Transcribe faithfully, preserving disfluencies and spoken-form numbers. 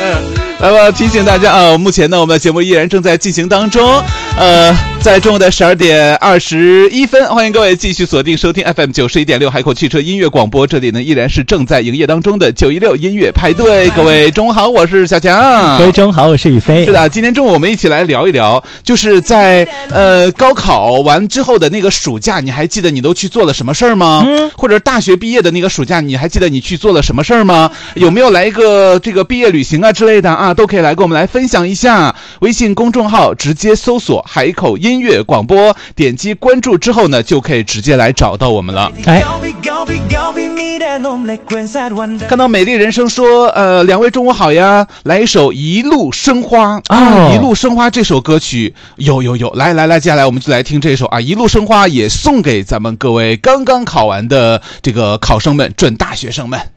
来吧，提醒大家啊，目前呢，我们的节目依然正在进行当中。呃，在中午的十二点二十一分，欢迎各位继续锁定收听 F M 九十一点六海口汽车音乐广播，这里呢依然是正在营业当中的九一六音乐派对。各位中午好，我是小强。 各位中午好，我是宇飞。 是的，今天中午我们一起来聊一聊，就是在呃高考完之后的那个暑假，你还记得你都去做了什么事儿吗？嗯，或者大学毕业的那个暑假，你还记得你去做了什么事儿吗？有没有来一个这个毕业旅行啊之类的啊？都可以来跟我们来分享一下。微信公众号直接搜索海口音乐广播，点击关注之后呢，就可以直接来找到我们了。哎，看到美丽人生说，呃，两位中午好呀，来一首《一路生花》啊，《一路生花》这首歌曲有有有，来来来，接下来我们就来听这首啊，《一路生花》也送给咱们各位刚刚考完的这个考生们、准大学生们。